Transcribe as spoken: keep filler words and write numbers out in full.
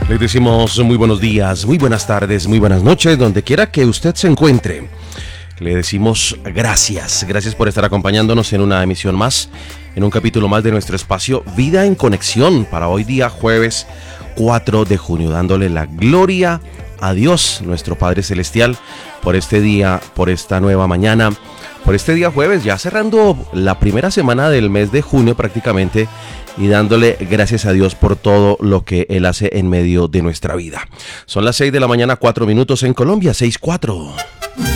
Les decimos muy buenos días, muy buenas tardes, muy buenas noches, donde quiera que usted se encuentre. Le decimos gracias, gracias por estar acompañándonos en una emisión más, en un capítulo más de nuestro espacio Vida en Conexión, para hoy día jueves cuatro de junio, dándole la gloria a Dios, nuestro Padre Celestial, por este día, por esta nueva mañana, por este día jueves, ya cerrando la primera semana del mes de junio prácticamente, y dándole gracias a Dios por todo lo que Él hace en medio de nuestra vida. Son las seis de la mañana, cuatro minutos en Colombia, seis cuatro.